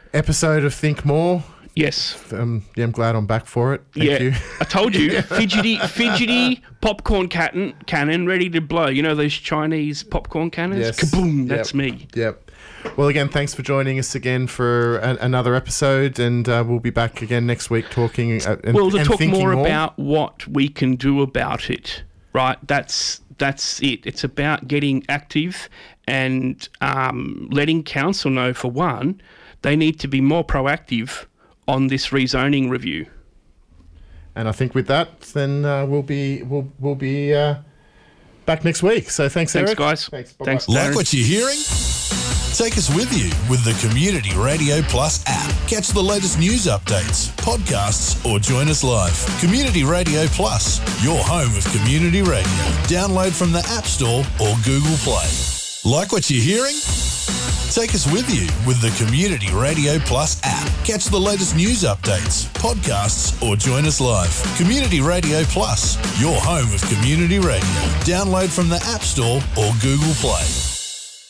episode of Think More. Yes. I'm glad I'm back for it. Thank you. I told you, fidgety popcorn cannon ready to blow. You know those Chinese popcorn cannons? Yes. Kaboom, that's me. Yep. Well, again, thanks for joining us again for another episode, and we'll be back again next week talking to talk more about what we can do about it, right? That's it. It's about getting active and letting council know, for one, they need to be more proactive on this rezoning review. And I think with that, then we'll be back next week. So thanks, Eric. Guys. Thanks, Thanks, Like what you're hearing? Take us with you with the Community Radio Plus app. Catch the latest news updates, podcasts, or join us live. Community Radio Plus, your home of community radio. Download from the App Store or Google Play. Like what you're hearing? Take us with you with the Community Radio Plus app. Catch the latest news updates, podcasts, or join us live. Community Radio Plus, your home of community radio. Download from the App Store or Google Play.